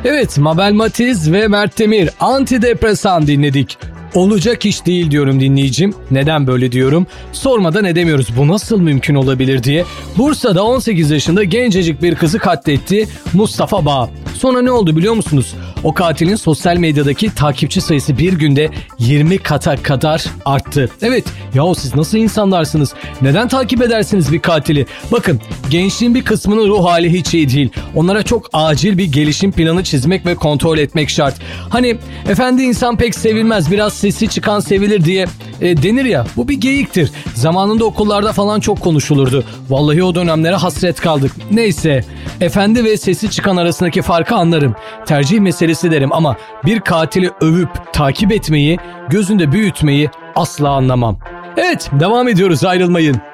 Evet, Mabel Matiz ve Mert Demir Antidepresan dinledik. Olacak iş değil diyorum dinleyicim. Neden böyle diyorum? Sormadan edemiyoruz. Bu nasıl mümkün olabilir diye. Bursa'da 18 yaşında gencecik bir kızı katletti Mustafa Bağ. Sonra ne oldu biliyor musunuz? O katilin sosyal medyadaki takipçi sayısı bir günde 20 kata kadar arttı. Evet, yahu siz nasıl insanlarsınız? Neden takip edersiniz bir katili? Bakın, gençliğin bir kısmının ruh hali hiç iyi değil. Onlara çok acil bir gelişim planı çizmek ve kontrol etmek şart. Hani efendi insan pek sevilmez, biraz sesi çıkan sevilir diye denir ya, bu bir geyiktir. Zamanında okullarda falan çok konuşulurdu. Vallahi o dönemlere hasret kaldık. Neyse, efendi ve sesi çıkan arasındaki farkı anlarım. Tercih meselesi derim ama bir katili övüp takip etmeyi, gözünde büyütmeyi asla anlamam. Evet, devam ediyoruz, ayrılmayın.